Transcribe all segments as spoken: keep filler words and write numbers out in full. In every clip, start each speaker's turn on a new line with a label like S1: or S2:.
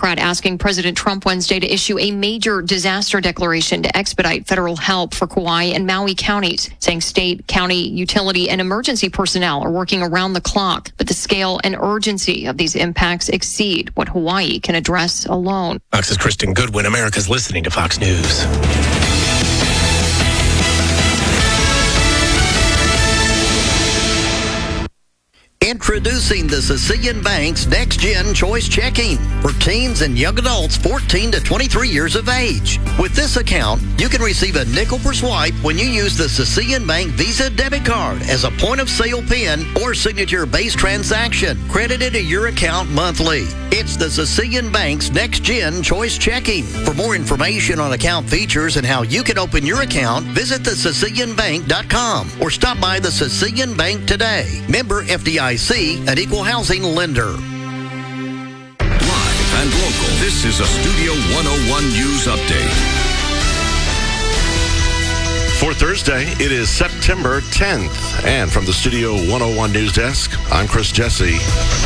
S1: Democrat asking President Trump Wednesday to issue a major disaster declaration to expedite federal help for Kauai and Maui counties, saying state, county, utility, and emergency personnel are working around the clock. But the scale and urgency of these impacts exceed what Hawaii can address alone.
S2: Fox's Kristen Goodwin. America's listening to Fox News.
S3: Introducing the Sicilian Bank's Next Gen Choice Checking for teens and young adults fourteen to twenty-three years of age. With this account, you can receive a nickel per swipe when you use the Sicilian Bank Visa debit card as a point-of-sale PIN or signature-based transaction credited to your account monthly. It's the Sicilian Bank's Next Gen Choice Checking. For more information on account features and how you can open your account, visit the sicilian bank dot com or stop by the Sicilian Bank today. Member F D I C, an equal housing lender.
S4: Live and local, this is a Studio one oh one News Update.
S5: For Thursday, it is September tenth. And from the Studio one oh one News Desk, I'm Chris Jesse.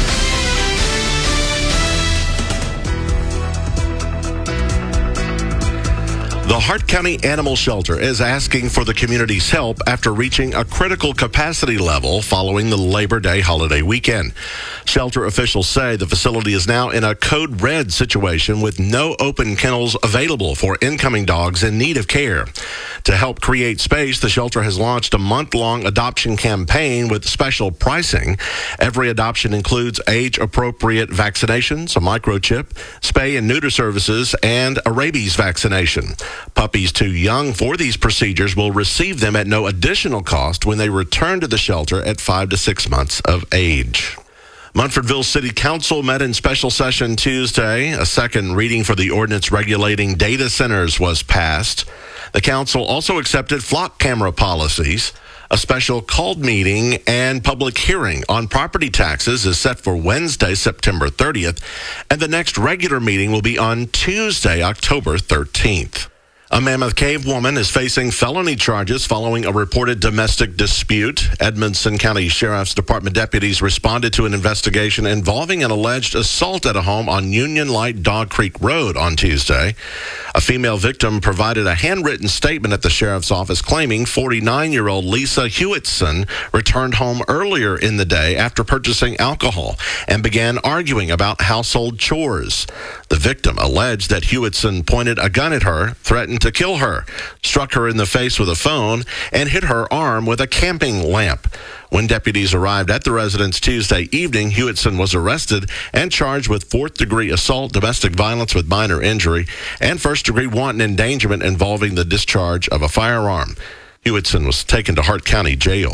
S5: The Hart County Animal Shelter is asking for the community's help after reaching a critical capacity level following the Labor Day holiday weekend. Shelter officials say the facility is now in a code red situation with no open kennels available for incoming dogs in need of care. To help create space, the shelter has launched a month-long adoption campaign with special pricing. Every adoption includes age-appropriate vaccinations, a microchip, spay and neuter services, and a rabies vaccination. Puppies too young for these procedures will receive them at no additional cost when they return to the shelter at five to six months of age. Munfordville City Council met in special session Tuesday. A second reading for the ordinance regulating data centers was passed. The council also accepted flock camera policies. A special called meeting and public hearing on property taxes is set for Wednesday, September thirtieth, and the next regular meeting will be on Tuesday, October thirteenth. A Mammoth Cave woman is facing felony charges following a reported domestic dispute. Edmonson County Sheriff's Department deputies responded to an investigation involving an alleged assault at a home on Union Light Dog Creek Road on Tuesday. A female victim provided a handwritten statement at the sheriff's office claiming forty-nine-year-old Lisa Hewitson returned home earlier in the day after purchasing alcohol and began arguing about household chores. The victim alleged that Hewitson pointed a gun at her, threatened to kill her, struck her in the face with a phone, and hit her arm with a camping lamp. When deputies arrived at the residence Tuesday evening, Hewitson was arrested and charged with fourth-degree assault, domestic violence with minor injury, and first-degree wanton endangerment involving the discharge of a firearm. Hewitson was taken to Hart County Jail.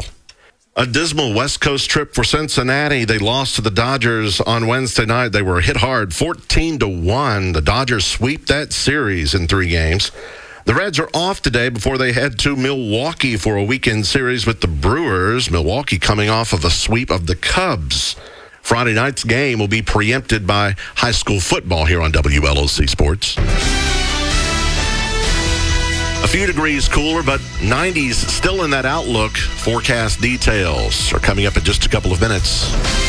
S5: A dismal West Coast trip for Cincinnati. They lost to the Dodgers on Wednesday night. They were hit hard, fourteen to one. The Dodgers sweep that series in three games. The Reds are off today before they head to Milwaukee for a weekend series with the Brewers. Milwaukee coming off of a sweep of the Cubs. Friday night's game will be preempted by high school football here on W L O C Sports. A few degrees cooler, but nineties still in that outlook. Forecast details are coming up in just a couple of minutes.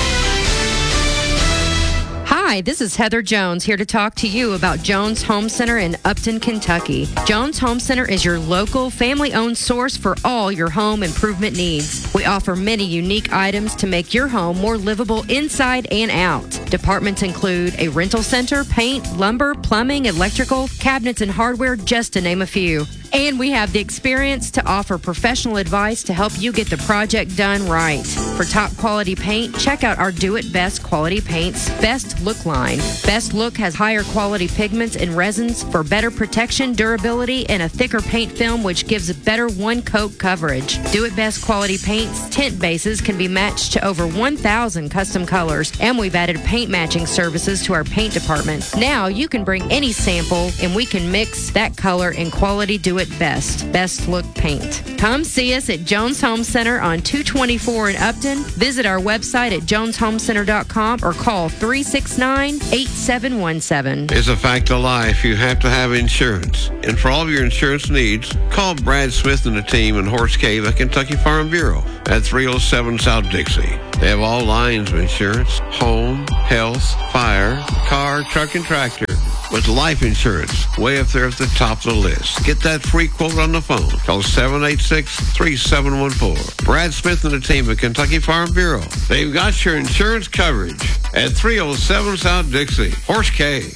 S6: Hi, this is Heather Jones here to talk to you about Jones Home Center in Upton, Kentucky. Jones Home Center is your local, family-owned source for all your home improvement needs. We offer many unique items to make your home more livable inside and out. Departments include a rental center, paint, lumber, plumbing, electrical, cabinets, and hardware, just to name a few. And we have the experience to offer professional advice to help you get the project done right. For top quality paint, check out our Do It Best Quality Paints Best Look line. Best Look has higher quality pigments and resins for better protection, durability, and a thicker paint film which gives a better one-coat coverage. Do It Best Quality Paints tint bases can be matched to over one thousand custom colors, and we've added paint matching services to our paint department. Now you can bring any sample and we can mix that color and quality Do It Best. Best Look Paint. Come see us at Jones Home Center on two twenty-four in Upton. Visit our website at jones home center dot com or call three six nine, eight seven one seven.
S7: It's a fact of life. You have to have insurance. And for all of your insurance needs, call Brad Smith and the team in Horse Cave at Kentucky Farm Bureau at three oh seven South Dixie. They have all lines of insurance: home, health, fire, car, truck, and tractor. with life insurance, way up there at the top of the list. Get that free quote on the phone. Call seven eight six, three seven one four. Brad Smith and the team at Kentucky Farm Bureau. They've got your insurance coverage at three oh seven South Dixie. Horse Cave.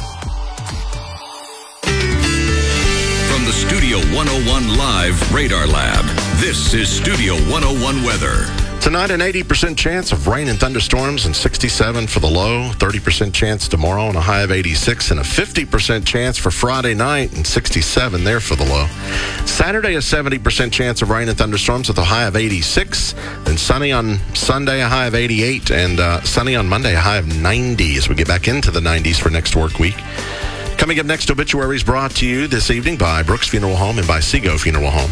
S4: From the Studio one oh one Live Radar Lab, this is Studio one oh one Weather.
S5: Tonight, an eighty percent chance of rain and thunderstorms and sixty-seven for the low. thirty percent chance tomorrow and a high of eighty-six. And a fifty percent chance for Friday night and sixty-seven there for the low. Saturday, a seventy percent chance of rain and thunderstorms with a high of eighty-six. Then sunny on Sunday, a high of eighty-eight. And uh, sunny on Monday, a high of ninety as we get back into the nineties for next work week. Coming up next, obituaries brought to you this evening by Brooks Funeral Home and by Seago Funeral Home.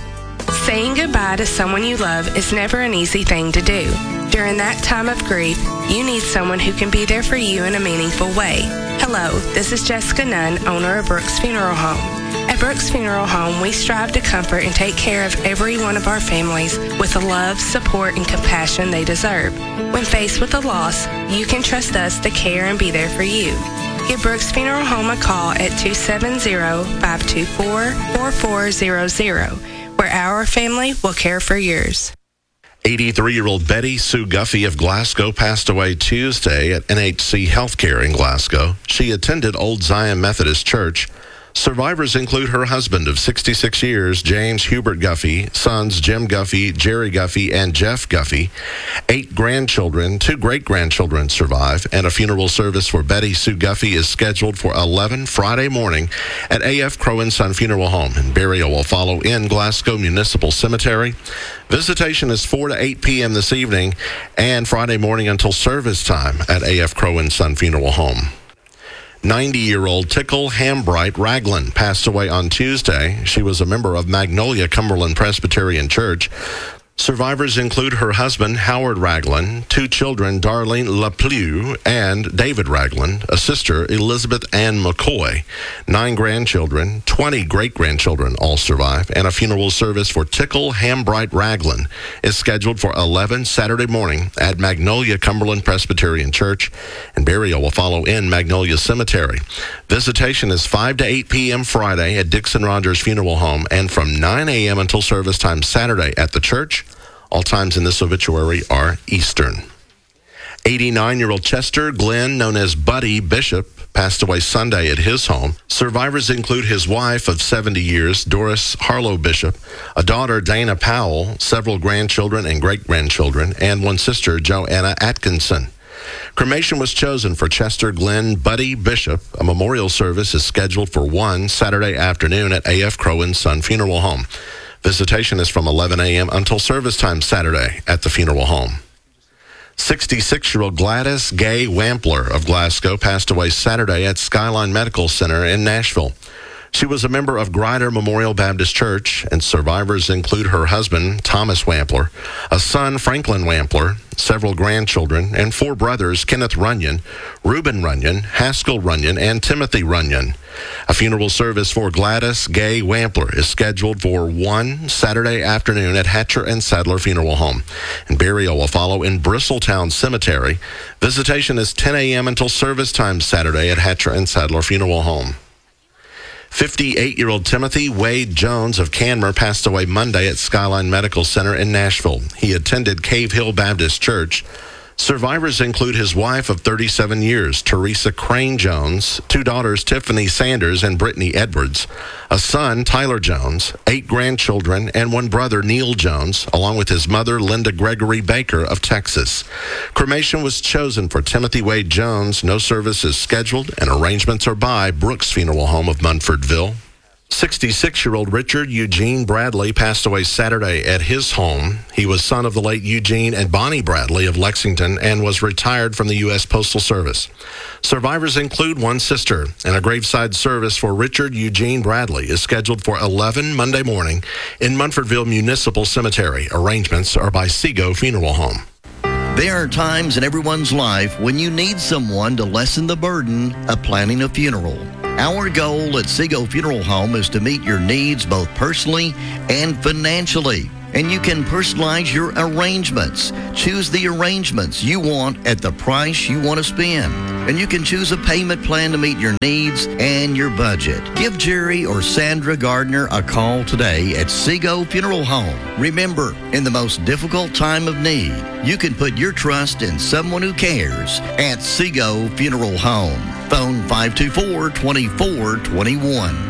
S8: Saying goodbye to someone you love is never an easy thing to do. During that time of grief, you need someone who can be there for you in a meaningful way. Hello, this is Jessica Nunn, owner of Brooks Funeral Home. At Brooks Funeral Home, we strive to comfort and take care of every one of our families with the love, support, and compassion they deserve. When faced with a loss, you can trust us to care and be there for you. Give Brooks Funeral Home a call at two seven zero, five two four, four four zero zero, where our family will care for yours.
S5: eighty-three-year-old Betty Sue Guffey of Glasgow passed away Tuesday at N H C Healthcare in Glasgow. She attended Old Zion Methodist Church. Survivors include her husband of sixty-six years, James Hubert Guffey, sons Jim Guffey, Jerry Guffey, and Jeff Guffey. Eight grandchildren, two great-grandchildren survive, and a funeral service for Betty Sue Guffey is scheduled for eleven Friday morning at A F Crow and Son Funeral Home, and burial will follow in Glasgow Municipal Cemetery. Visitation is four to eight p.m. this evening and Friday morning until service time at A F Crow and Son Funeral Home. ninety-year-old Tickle Hambright Ragland passed away on Tuesday. She was a member of Magnolia Cumberland Presbyterian Church. Survivors include her husband, Howard Ragland, two children, Darlene LaPlue and David Ragland, a sister, Elizabeth Ann McCoy, nine grandchildren, twenty great-grandchildren all survive, and a funeral service for Tickle Hambright Ragland is scheduled for eleven Saturday morning at Magnolia Cumberland Presbyterian Church, and burial will follow in Magnolia Cemetery. Visitation is five to eight p.m. Friday at Dixon Rogers Funeral Home, and from nine a.m. until service time Saturday at the church. All times in this obituary are Eastern. eighty-nine-year-old Chester Glenn, known as Buddy Bishop, passed away Sunday at his home. Survivors include his wife of seventy years, Doris Harlow Bishop, a daughter, Dana Powell, several grandchildren and great-grandchildren, and one sister, Joanna Atkinson. Cremation was chosen for Chester Glenn Buddy Bishop. A memorial service is scheduled for one Saturday afternoon at A F Crow and Son Funeral Home. Visitation is from eleven a.m. until service time Saturday at the funeral home. sixty-six-year-old Gladys Gay Wampler of Glasgow passed away Saturday at Skyline Medical Center in Nashville. She was a member of Grider Memorial Baptist Church, and survivors include her husband, Thomas Wampler, a son, Franklin Wampler, several grandchildren, and four brothers, Kenneth Runyon, Reuben Runyon, Haskell Runyon, and Timothy Runyon. A funeral service for Gladys Gay Wampler is scheduled for one Saturday afternoon at Hatcher and Sadler Funeral Home, and burial will follow in Bristletown Cemetery. Visitation is ten a.m. until service time Saturday at Hatcher and Sadler Funeral Home. fifty-eight-year-old Timothy Wade Jones of Canmer passed away Monday at Skyline Medical Center in Nashville. He attended Cave Hill Baptist Church. Survivors include his wife of thirty-seven years, Teresa Crane Jones, two daughters, Tiffany Sanders and Brittany Edwards, a son, Tyler Jones, eight grandchildren, and one brother, Neil Jones, along with his mother, Linda Gregory Baker of Texas. Cremation was chosen for Timothy Wade Jones. No service is scheduled, and arrangements are by Brooks Funeral Home of Munfordville. sixty-six-year-old Richard Eugene Bradley passed away Saturday at his home. He was son of the late Eugene and Bonnie Bradley of Lexington and was retired from the U S Postal Service. Survivors include one sister, and a graveside service for Richard Eugene Bradley is scheduled for eleven Monday morning in Munfordville Municipal Cemetery. Arrangements are by Seago Funeral Home.
S3: There are times in everyone's life when you need someone to lessen the burden of planning a funeral. Our goal at Seago Funeral Home is to meet your needs both personally and financially. and you can personalize your arrangements. Choose the arrangements you want at the price you want to spend. And you can choose a payment plan to meet your needs and your budget. Give Jerry or Sandra Gardner a call today at Seago Funeral Home. Remember, in the most difficult time of need, you can put your trust in someone who cares at Seago Funeral Home. Phone five two four, two four two one.